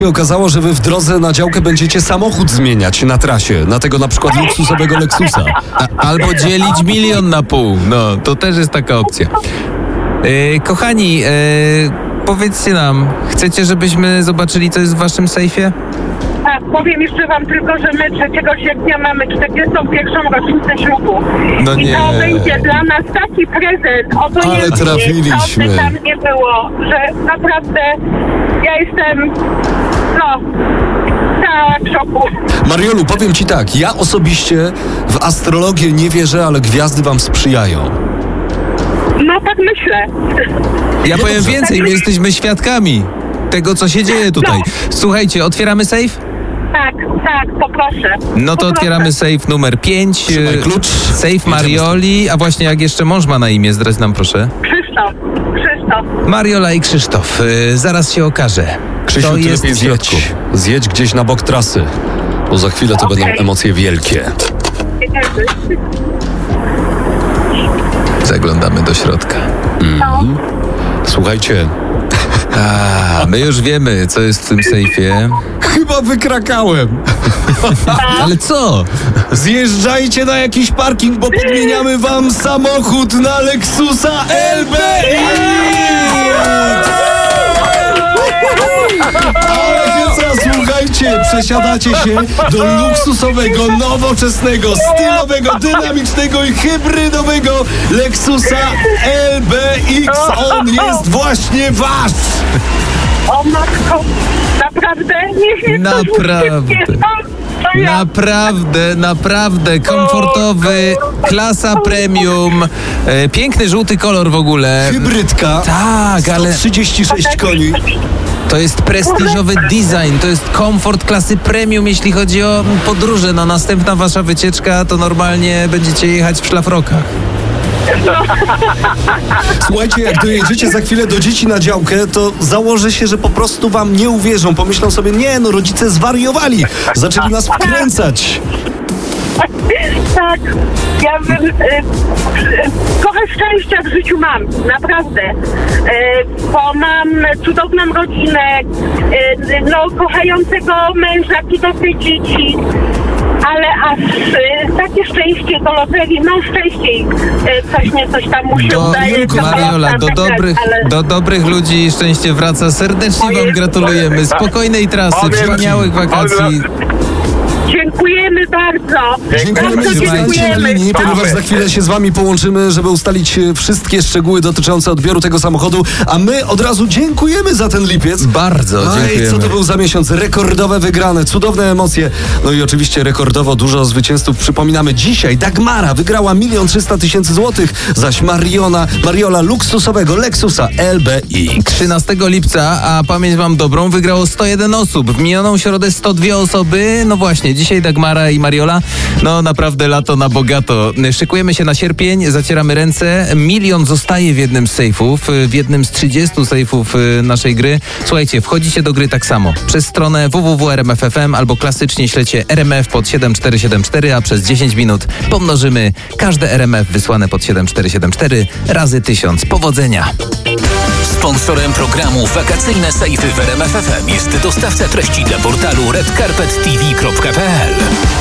Okazało, że wy w drodze na działkę będziecie samochód zmieniać na trasie, na tego na przykład luksusowego Lexusa. Albo dzielić 1,5 miliona. No, to też jest taka opcja. Kochani, powiedzcie nam, chcecie, żebyśmy zobaczyli, co jest w waszym sejfie? Tak, powiem jeszcze wam tylko, że my 3 sierpnia mamy 41. rocznicę ślubu. No I nie. to będzie dla nas taki prezent, Ale trafiliśmy. co by tam nie było, że naprawdę ja jestem, w szoku. Mariolu, powiem ci tak, ja osobiście w astrologię nie wierzę, ale gwiazdy wam sprzyjają. No tak myślę. Ja powiem więcej, my jesteśmy świadkami tego, co się dzieje tutaj. Słuchajcie, otwieramy sejf? Tak, poproszę. No to Poproszę. otwieramy sejf numer 5. Trzymaj klucz. Sejf Marioli, a właśnie jak jeszcze mąż ma na imię, zdradź nam proszę. Krzysztof. Mariola i Krzysztof. Zaraz się okaże. Krzysiu, To ty jest lepiej w środku. zjedź gdzieś na bok trasy, bo za chwilę to będą emocje wielkie. Zaglądamy do środka. Słuchajcie, My już wiemy, co jest w tym sejfie. chyba wykrakałem. Ale co? Zjeżdżajcie na jakiś parking, bo podmieniamy wam samochód na Lexusa LBX! Ale co, słuchajcie, przesiadacie się do luksusowego, nowoczesnego, stylowego, dynamicznego i hybrydowego Lexusa LBX. On jest właśnie wasz! O matko, naprawdę? Niech mnie ktoś ucieknie stąd, to ja. Naprawdę komfortowy, klasa premium, piękny żółty kolor w ogóle. Hybrydka. Tak, ale 36 koni. to jest prestiżowy design, to jest komfort klasy premium, jeśli chodzi o podróże. No następna wasza wycieczka to normalnie będziecie jechać w szlafrokach. Słuchajcie, jak dojedziecie za chwilę do dzieci na działkę, to założę się, że po prostu wam nie uwierzą. Pomyślą sobie, nie, no rodzice zwariowali. Zaczęli nas wkręcać. Tak, ja trochę szczęścia w życiu mam, naprawdę, bo mam cudowną rodzinę, kochającego męża, cudowne dzieci, ale aż takie szczęście do loterii, no szczęściej, coś tam mu się udaje. Mariola, do dobrych ludzi szczęście wraca. Serdecznie wam gratulujemy. Spokojnej trasy, wspaniałych wakacji. Dziękujemy bardzo. Dziękujemy, że zostańcie na linii, ponieważ za chwilę się z wami połączymy, żeby ustalić wszystkie szczegóły dotyczące odbioru tego samochodu, a my od razu dziękujemy za ten lipiec. Bardzo dziękujemy. Co to był za miesiąc? Rekordowe wygrane, cudowne emocje. No i oczywiście rekordowo dużo zwycięzców. Przypominamy, dzisiaj Dagmara wygrała 1 300 000 złotych, zaś Mariola luksusowego Lexusa LBX. 13 lipca, a pamięć mam dobrą, wygrało 101 osób. W minioną środę 102 osoby. No właśnie, dzisiaj Dagmara i Mariola. No naprawdę lato na bogato. Szykujemy się na sierpień, zacieramy ręce. 1 milion zostaje w jednym z sejfów, w jednym z 30 sejfów naszej gry. Słuchajcie, wchodzicie do gry tak samo. Przez stronę www.rmf.fm albo klasycznie ślecie RMF pod 7474, a przez 10 minut pomnożymy każde RMF wysłane pod 7474 razy 1000. Powodzenia! Sponsorem programu Wakacyjne Sejfy w RMF FM jest dostawca treści dla portalu redcarpettv.pl.